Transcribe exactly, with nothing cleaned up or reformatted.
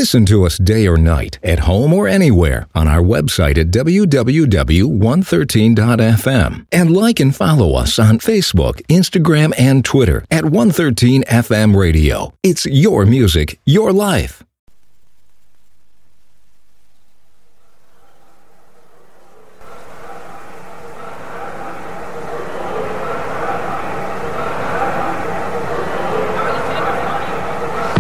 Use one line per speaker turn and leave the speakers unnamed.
Listen to us day or night, at home or anywhere, on our website at w w w dot one thirteen dot f m. And like and follow us on Facebook, Instagram, and Twitter at one thirteen F M Radio. It's your music, your life.